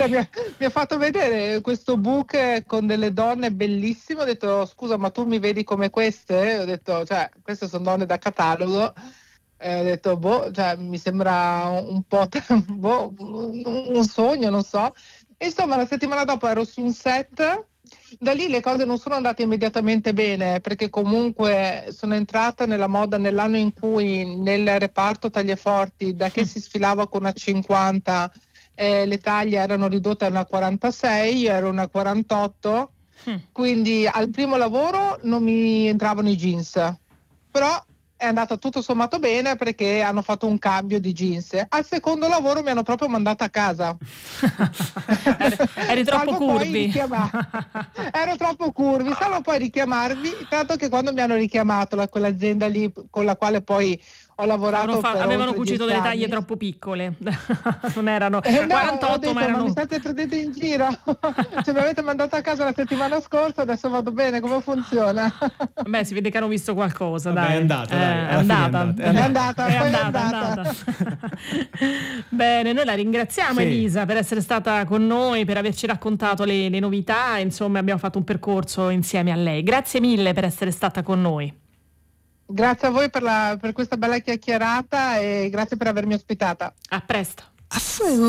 Mi ha fatto vedere questo book con delle donne bellissime. Ho detto, scusa, ma tu mi vedi come queste? Ho detto, cioè, queste sono donne da catalogo. Ho detto, boh, cioè, mi sembra un po' un sogno, non so. E insomma, la settimana dopo ero su un set. Da lì le cose non sono andate immediatamente bene, perché comunque sono entrata nella moda nell'anno in cui nel reparto taglieforti, da che si sfilava con una 50, le taglie erano ridotte a una 46, io ero una 48, quindi al primo lavoro non mi entravano i jeans, però è andato tutto sommato bene perché hanno fatto un cambio di jeans. Al secondo lavoro mi hanno proprio mandata a casa. Eri troppo Salvo poi curvi. ero troppo curvi, salvo poi richiamarmi, tanto che quando mi hanno richiamato quell'azienda lì con la quale poi ho lavorato per Avevano oltre cucito 10 delle taglie anni. troppo piccole, non erano No, ho 48, ma detto, ma mi erano... state prendendo in giro? Cioè, mi avete mandato a casa la settimana scorsa, adesso vado bene, come funziona? Beh, si vede che hanno visto qualcosa, Vabbè, è dai. andata, dai, È alla fine è andata, andata. È andata, è poi è andata, è andata. andata. Bene, noi la ringraziamo Sì. Elisa per essere stata con noi, per averci raccontato le novità, insomma abbiamo fatto un percorso insieme a lei. Grazie mille per essere stata con noi. Grazie a voi per questa bella chiacchierata e grazie per avermi ospitata. A presto. A fuego.